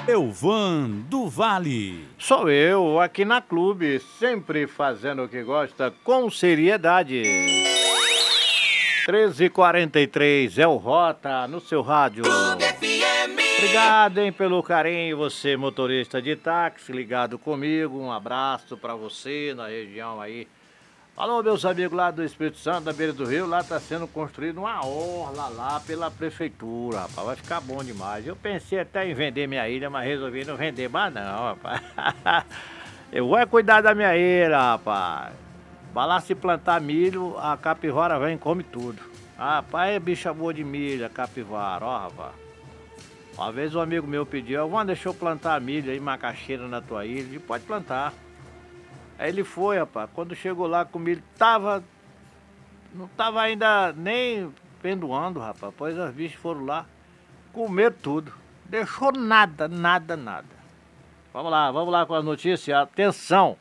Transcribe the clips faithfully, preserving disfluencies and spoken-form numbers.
Elvan do Vale. Sou eu, aqui na Clube, sempre fazendo o que gosta com seriedade. treze e quarenta e três é o Rota no seu rádio. Obrigado, hein, pelo carinho, você motorista de táxi, ligado comigo. Um abraço pra você na região aí. Alô, meus amigos lá do Espírito Santo, da beira do rio, lá tá sendo construída uma orla lá pela prefeitura, rapaz, vai ficar bom demais. Eu pensei até em vender minha ilha, mas resolvi não vender mais não, rapaz. Eu vou é cuidar da minha ilha, rapaz. Vai lá se plantar milho, a capivara vem e come tudo. Rapaz, é bicha boa de milho, a capivara, ó, rapaz. Uma vez um amigo meu pediu, Vamos, deixa eu plantar milho aí, macaxeira na tua ilha. Ele pode plantar. Aí ele foi, rapaz, quando chegou lá com o milho, tava, não tava ainda nem pendoando, rapaz, pois as bichas foram lá, comeram tudo, deixou nada, nada, nada. Vamos lá, vamos lá com as notícias, atenção.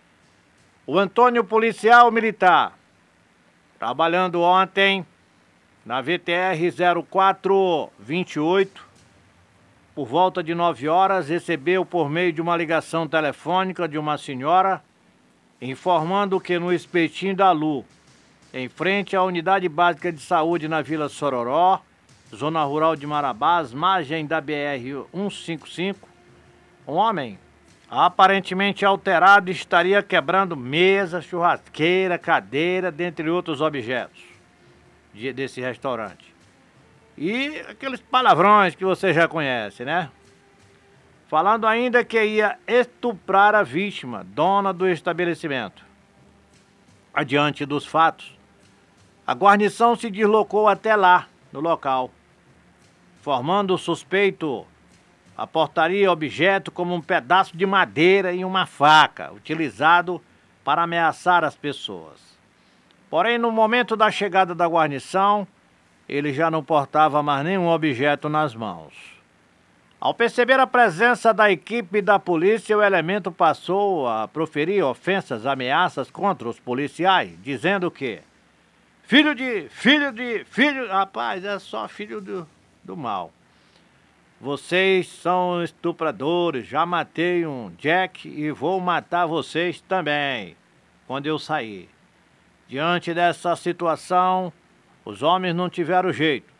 O Antônio policial militar, trabalhando ontem na V T R zero quatro vinte e oito, por volta de nove horas, recebeu por meio de uma ligação telefônica de uma senhora, informando que no Espetinho da Lu, em frente à Unidade Básica de Saúde na Vila Sororó, zona rural de Marabás, margem da B R cento e cinquenta e cinco, um homem aparentemente alterado estaria quebrando mesa, churrasqueira, cadeira, dentre outros objetos de, desse restaurante. E aqueles palavrões que você já conhece, né? Falando ainda que ia estuprar a vítima, dona do estabelecimento. Adiante dos fatos, a guarnição se deslocou até lá, no local, formando o suspeito. Aportaria objeto como um pedaço de madeira e uma faca, utilizado para ameaçar as pessoas. Porém, no momento da chegada da guarnição, ele já não portava mais nenhum objeto nas mãos. Ao perceber a presença da equipe da polícia, o elemento passou a proferir ofensas, ameaças contra os policiais, dizendo que filho de, filho de, filho... Rapaz, é só filho do, do mal. Vocês são estupradores, já matei um Jack e vou matar vocês também, quando eu sair. Diante dessa situação, os homens não tiveram jeito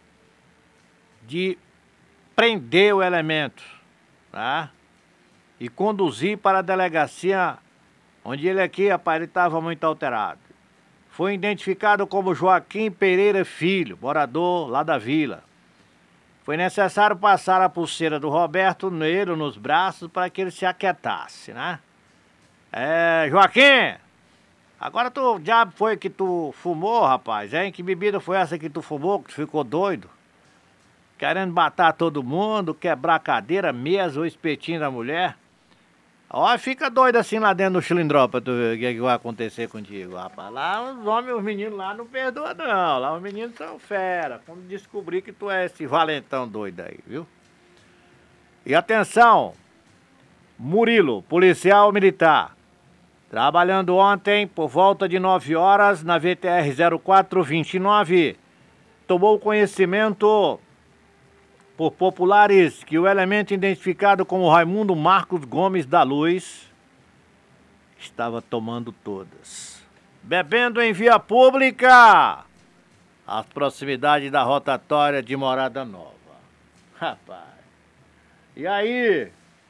de prender o elemento, tá? E conduzir para a delegacia, onde ele aqui, rapaz, ele estava muito alterado. Foi identificado como Joaquim Pereira Filho, morador lá da vila. Foi necessário passar a pulseira do Roberto nele, nos braços, para que ele se aquietasse, né? É, Joaquim, agora tu já foi que tu fumou, rapaz, hein? Que bebida foi essa que tu fumou, que tu ficou doido? Querendo matar todo mundo, quebrar a cadeira, mesa, o espetinho da mulher. Ó, fica doido assim lá dentro do cilindró pra tu ver o que, é que vai acontecer contigo, rapaz. Lá os homens, os meninos lá não perdoam não. Lá os meninos são fera. Quando descobrir que tu é esse valentão doido aí, viu? E atenção, Murilo, policial militar, trabalhando ontem por volta de nove horas na V T R zero quatro vinte e nove, tomou conhecimento por populares que o elemento identificado como Raimundo Marcos Gomes da Luz estava tomando todas, bebendo em via pública, às proximidades da rotatória de Morada Nova. Rapaz, e aí?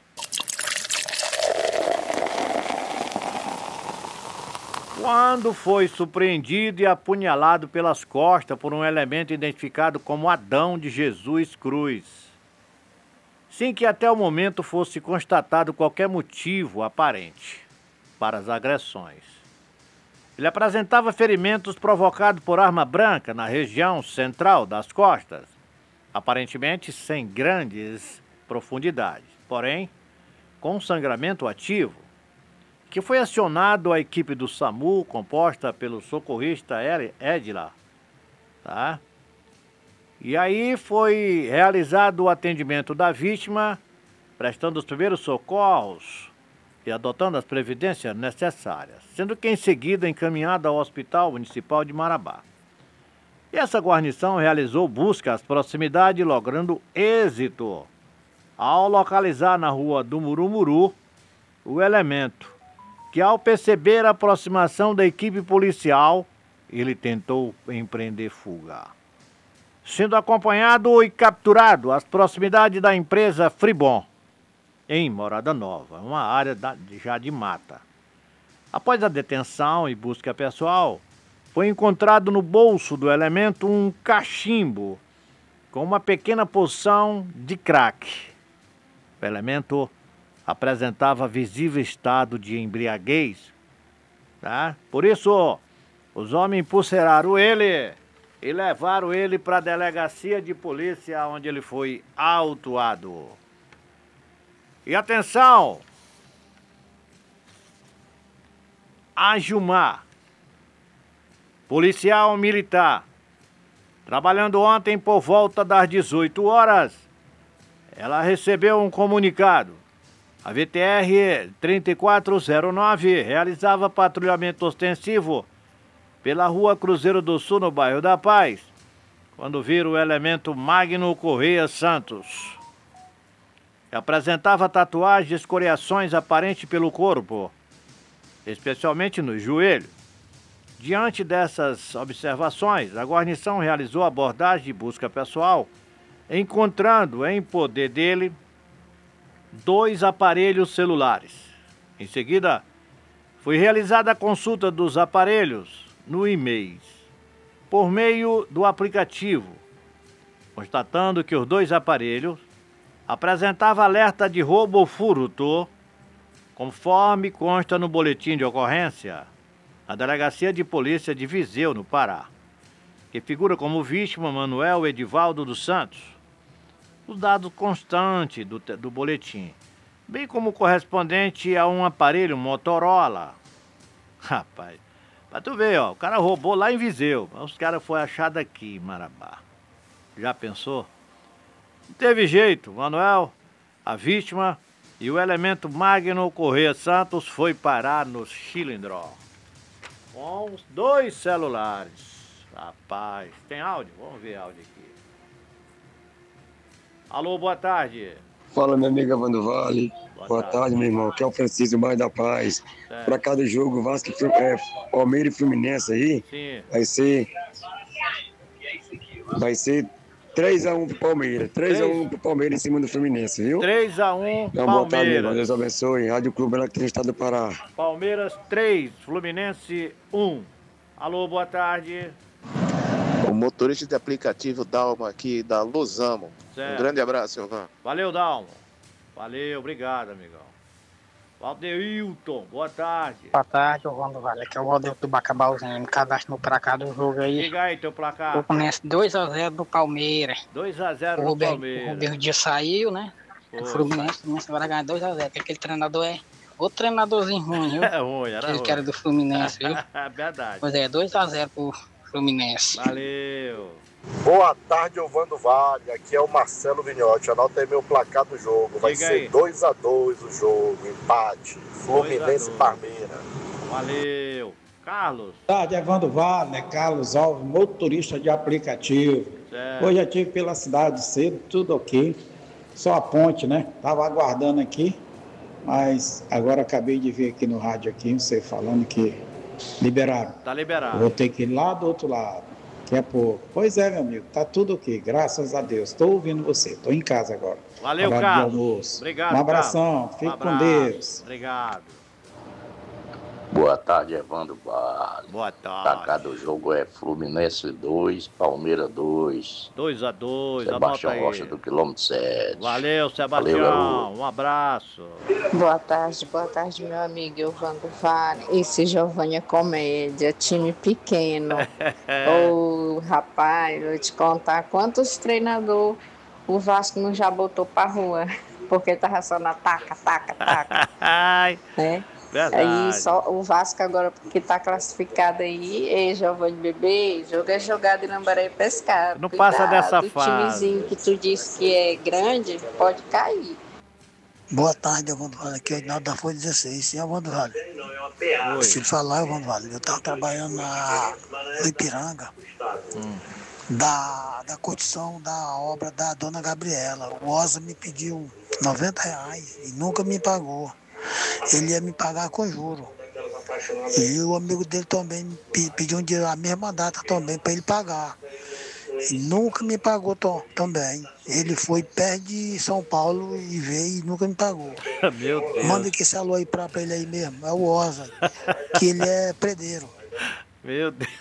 Quando foi surpreendido e apunhalado pelas costas por um elemento identificado como Adão de Jesus Cruz, sem que até o momento fosse constatado qualquer motivo aparente para as agressões. Ele apresentava ferimentos provocados por arma branca na região central das costas, aparentemente sem grandes profundidades, porém com sangramento ativo, que foi acionado a equipe do SAMU, composta pelo socorrista Edila, tá? E aí foi realizado o atendimento da vítima, prestando os primeiros socorros e adotando as providências necessárias, sendo que em seguida encaminhado ao Hospital Municipal de Marabá. E essa guarnição realizou busca às proximidades, logrando êxito ao localizar na rua do Murumuru o elemento, que ao perceber a aproximação da equipe policial, ele tentou empreender fuga. Sendo acompanhado e capturado às proximidades da empresa Fribon, em Morada Nova, uma área da, já de mata. Após a detenção e busca pessoal, foi encontrado no bolso do elemento um cachimbo com uma pequena porção de crack. O elemento apresentava visível estado de embriaguez, tá? Por isso, os homens impulsionaram ele e levaram ele para a delegacia de polícia, onde ele foi autuado. E atenção! A Gilmar, policial militar, trabalhando ontem por volta das dezoito horas, ela recebeu um comunicado. A V T R trinta e quatro zero nove realizava patrulhamento ostensivo pela rua Cruzeiro do Sul, no bairro da Paz, quando viram o elemento Magno Correia Santos. Apresentava tatuagens e escoriações aparentes pelo corpo, especialmente no joelho. Diante dessas observações, a guarnição realizou abordagem de busca pessoal, encontrando em poder dele dois aparelhos celulares. Em seguida, foi realizada a consulta dos aparelhos no e-mail, por meio do aplicativo, constatando que os dois aparelhos apresentavam alerta de roubo ou furto, conforme consta no boletim de ocorrência na Delegacia de Polícia de Viseu, no Pará, que figura como vítima Manuel Edivaldo dos Santos. Os dados constantes do, do boletim, bem como correspondente a um aparelho Motorola. Rapaz, pra tu ver, ó, o cara roubou lá em Viseu, os caras foram achados aqui em Marabá. Já pensou? Não teve jeito, Manuel, a vítima e o elemento Magno Correia Santos foi parar no Chilindró, com os dois celulares. Rapaz, tem áudio? Vamos ver áudio aqui. Alô, boa tarde. Fala, minha amiga Vando Vale. Boa, boa tarde. tarde, meu irmão. Aqui é o Francisco, bairro da Paz. Certo. Pra cada jogo, Vasco, é, Palmeiras e Fluminense aí, Sim. vai ser... Vai ser três a um pro Palmeiras. três a um pro Palmeiras em cima do Fluminense, viu? três a um então, Palmeiras. Boa tarde, meu irmão. Deus abençoe. Rádio Clube Elétrico do Estado do Pará. Palmeiras três, Fluminense um. Alô, boa tarde. O motorista de aplicativo Dalma aqui da Losamo. Certo. Um grande abraço, Silvão. Valeu, Dalma. Valeu, obrigado, amigão. Valdeilton, boa tarde. Boa tarde, Orlando Vale. Aqui é o Rodrigo do Bacabauzinho. Me cadastro no placar do jogo aí. Diga aí teu placar. Eu começo dois a zero do Palmeiras. dois a zero do Palmeiras. O Roberto Dias saiu, né? Pô. O Fluminense, o Fluminense vai ganhar dois a zero. Porque aquele treinador é outro treinadorzinho ruim, viu? É ruim, era aquele ruim. que era do Fluminense, viu? É verdade. Pois é, dois a zero pro Fluminense. Valeu. Boa tarde, Ovando Vale. Aqui é o Marcelo Vinhotti. Anota aí meu placar do jogo. Vai Diga ser dois a dois o jogo. Empate. Fluminense e Palmeiras. Valeu. Carlos. Boa tarde, Evandro Vale, né? Carlos Alves, motorista de aplicativo. Certo. Hoje eu estive pela cidade cedo, tudo ok. Só a ponte, né? Tava aguardando aqui, mas agora acabei de ver aqui no rádio aqui, você falando que liberaram. Tá liberado. Vou ter que ir lá do outro lado. Daqui a pouco. Pois é, meu amigo, tá tudo ok, graças a Deus. Estou ouvindo você, estou em casa agora. Valeu, Carlos. Obrigado, um abração, Carlos. fique um com Deus. Obrigado. Boa tarde, Evandro Vale. Boa tarde. Placar do jogo é Fluminense dois, Palmeiras dois. dois a dois, Sebastião anota aí. Rocha do quilômetro sete. Valeu, Sebastião. Valeu, um abraço. Boa tarde, boa tarde, meu amigo Evandro Vale. Esse Giovanni é comédia, time pequeno. Ô, rapaz, vou te contar quantos treinadores o Vasco não já botou pra rua. Porque tava só na taca, taca, taca. né? Verdade. Aí só o Vasco agora, porque tá classificado aí, ei, Giovanni Bebê, jogo é jogado em Lambaré e pescado. Não Cuidado, passa dessa o fase. O timezinho que tu disse que é grande, pode cair. Boa tarde, Evandro Vale. Aqui é o Edinaldo da Folha dezesseis. Sim, Evandro Vale. Deixa eu falar, Evandro Vale. Eu tava trabalhando na, no Ipiranga, hum. da, da construção da obra da Dona Gabriela. O Osa me pediu noventa reais e nunca me pagou. Ele ia me pagar com juros. E o amigo dele também me pediu um dinheiro, a mesma data também, para ele pagar. E nunca me pagou tom, também. Ele foi perto de São Paulo e veio e nunca me pagou. Meu Deus. Manda que esse alô aí pra, pra ele aí mesmo, é o Osa, que ele é predeiro. Meu Deus.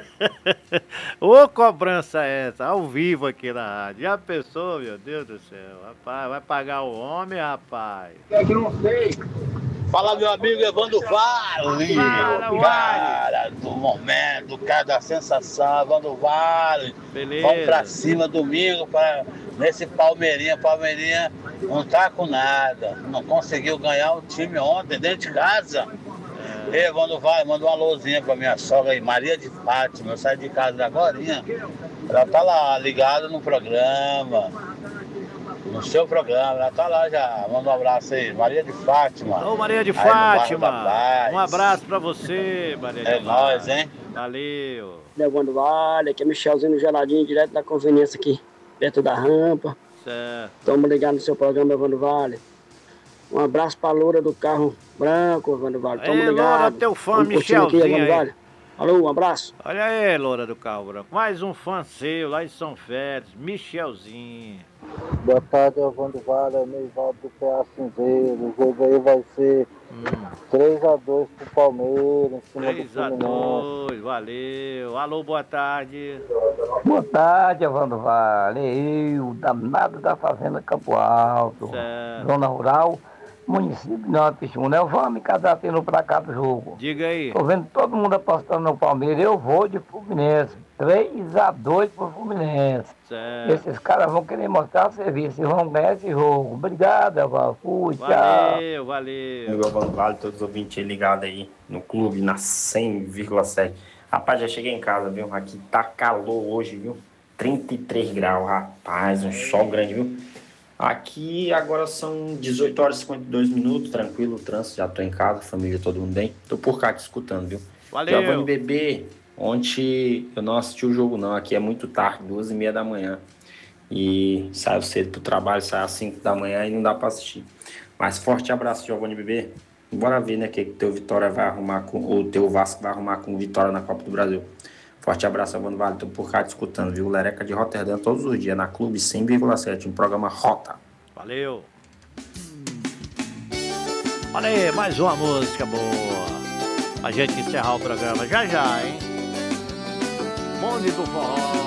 Ô cobrança é essa, ao vivo aqui na rádio. Já pensou, meu Deus do céu? Rapaz, vai pagar o homem, rapaz. É que não sei. Fala, meu amigo Evandro Vale. Fala, cara do momento, cara da sensação, Evandro Vale. Beleza. Vamos pra cima domingo, pra, nesse Palmeirinha. Palmeirinha não tá com nada. Não conseguiu ganhar o time ontem, dentro de casa. É. Ei, Evandro Vale, manda uma alôzinha pra minha sogra aí, Maria de Fátima. Eu saí de casa agorinha. Ela tá lá, ligada no programa. No seu programa, ela tá lá já. Manda um abraço aí, Maria de Fátima. Ô, Maria de Fátima. Um abraço pra você, Maria de É Fátima. nóis, hein? Valeu. Evandro Vale, aqui é Michelzinho Geladinho, direto da conveniência aqui, perto da rampa. Certo. Estamos ligados no seu programa, Evandro Vale. Um abraço pra Loura do carro branco, Evandro Vale. Estamos ligados. Loura, teu fã, Michelzinho aqui, Evandro Vale. Alô, um abraço. Olha aí, Loura do carro branco. Mais um fã seu lá em São Félix, Michelzinho. Boa tarde, Evandro Vale, Neivaldo do P A Cinzeiro. O jogo aí vai ser hum. três a dois pro Palmeiras, em cima três a dois, valeu. Alô, boa tarde. Boa tarde, Evandro Vale. Eu, danado da Fazenda Campo Alto, certo. Zona Rural, município de Nova Pixuna. Eu vou me casar tendo pra cá do jogo. Diga aí. Tô vendo todo mundo apostando no Palmeiras. Eu vou de Fluminense. três a dois pro Fluminense. Certo. Esses caras vão querer mostrar serviço e vão ganhar esse jogo. Obrigado, Evan. Fui, tchau. Valeu, valeu. Meu Evandro Vale, todos os ouvintes ligados aí no clube, na cem vírgula sete. Rapaz, já cheguei em casa, viu? Aqui tá calor hoje, viu? trinta e três graus, rapaz, um sol grande, viu? Aqui agora são dezoito horas e cinquenta e dois minutos, tranquilo o trânsito, já tô em casa, família, todo mundo bem. Tô por cá te escutando, viu? Valeu. Giovanni Bebê, ontem eu não assisti o jogo não, aqui é muito tarde, duas e meia da manhã. E saio cedo pro trabalho, saio às cinco da manhã e não dá pra assistir. Mas forte abraço, Giovanni Bebê. Bora ver, né, que que teu Vitória vai arrumar com, ou teu Vasco vai arrumar com Vitória na Copa do Brasil. Forte abraço, Evandro Vale, tô por cá te escutando, viu? Lereca de Roterdã todos os dias, na Clube cem vírgula sete, um programa Rota. Valeu. Olha aí, mais uma música boa. A gente encerrar o programa já já, hein? Bonde do Forró.